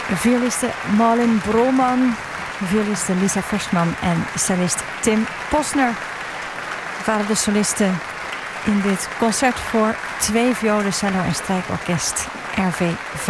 Violiste Malin Brolman, violiste Lisa Versman en cellist Tim Posner waren de solisten in dit concert voor 2 violen, cello en strijkorkest RV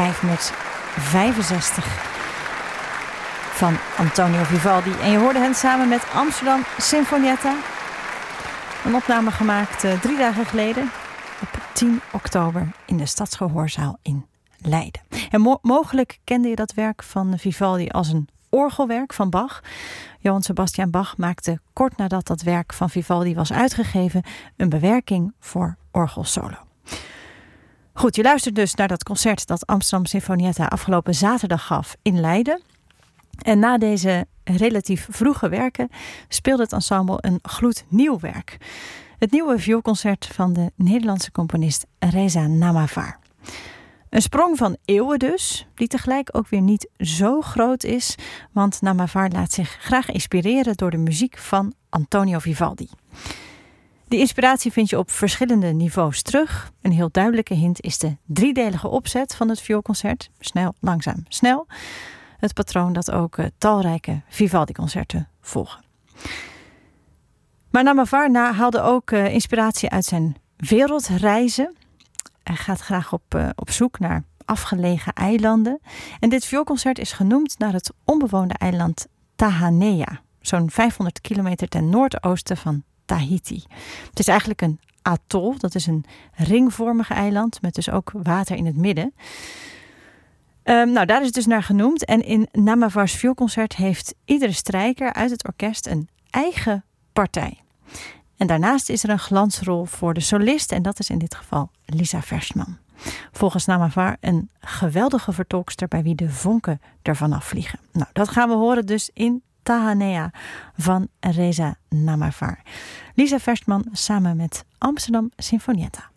565 van Antonio Vivaldi. En je hoorde hen samen met Amsterdam Sinfonietta. Een opname gemaakt 3 dagen geleden op 10 oktober in de Stadsgehoorzaal in Leiden. En mogelijk kende je dat werk van Vivaldi als een orgelwerk van Bach. Johann Sebastian Bach maakte kort nadat dat werk van Vivaldi was uitgegeven een bewerking voor orgelsolo. Goed, je luistert dus naar dat concert dat Amsterdam Sinfonietta afgelopen zaterdag gaf in Leiden. En na deze relatief vroege werken speelde het ensemble een gloednieuw werk. Het nieuwe vioolconcert van de Nederlandse componist Reza Namafar. Een sprong van eeuwen dus, die tegelijk ook weer niet zo groot is, want Namafar laat zich graag inspireren door de muziek van Antonio Vivaldi. Die inspiratie vind je op verschillende niveaus terug. Een heel duidelijke hint is de 3-delige opzet van het vioolconcert. Snel, langzaam, snel. Het patroon dat ook talrijke Vivaldi-concerten volgen. Maar Namafar haalde ook inspiratie uit zijn wereldreizen. Hij gaat graag op zoek naar afgelegen eilanden. En dit vioolconcert is genoemd naar het onbewoonde eiland Tahanea. Zo'n 500 kilometer ten noordoosten van Tahiti. Het is eigenlijk een atol. Dat is een ringvormig eiland met dus ook water in het midden. Daar is het dus naar genoemd. En in Namafars vioolconcert heeft iedere strijker uit het orkest een eigen partij. En daarnaast is er een glansrol voor de solist. En dat is in dit geval Lisa Versman. Volgens Namafar een geweldige vertolkster bij wie de vonken ervan afvliegen. Nou, dat gaan we horen dus in Tahanea van Reza Namafar. Lisa Versman samen met Amsterdam Sinfonietta.